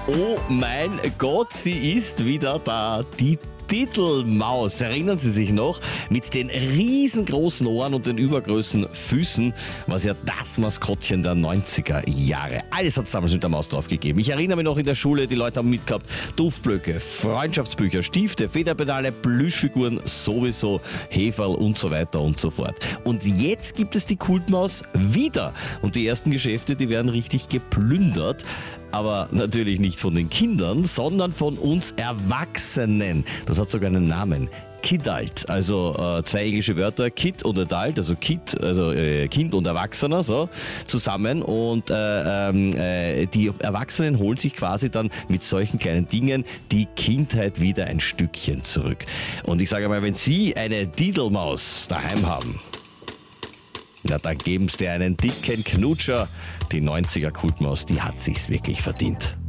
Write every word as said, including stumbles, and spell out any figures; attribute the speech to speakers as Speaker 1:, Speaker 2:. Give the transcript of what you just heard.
Speaker 1: Oh mein Gott, sie ist wieder da. Die Diddlemaus, erinnern Sie sich noch? Mit den riesengroßen Ohren und den übergroßen Füßen, was ja das Maskottchen der neunziger Jahre. Alles hat es damals mit der Maus drauf gegeben. Ich erinnere mich noch in der Schule, die Leute haben mitgehabt, Duftblöcke, Freundschaftsbücher, Stifte, Federpedale, Plüschfiguren, sowieso Heferl und so weiter und so fort. Und jetzt gibt es die Kultmaus wieder. Und die ersten Geschäfte, die werden richtig geplündert. Aber natürlich nicht von den Kindern, sondern von uns Erwachsenen. Das hat sogar einen Namen. Kidult, also äh, zwei englische Wörter, Kid und Adult, also Kid, also äh, Kind und Erwachsener, so zusammen. Und äh, äh, die Erwachsenen holen sich quasi dann mit solchen kleinen Dingen die Kindheit wieder ein Stückchen zurück. Und ich sage mal, wenn Sie eine Diddlemaus daheim haben, na, dann geben Sie dir einen dicken Knutscher. Die neunziger Kultmaus, die hat sich's wirklich verdient.